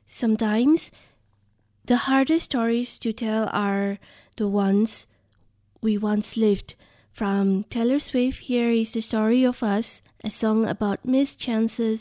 Sometimes the hardest stories to tell are the ones we once lived. From Taylor Swift, here is the story of us, a song about missed chances